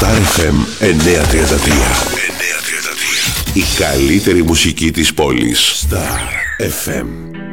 Star FM 933. Η καλύτερη μουσική της πόλης. Star FM.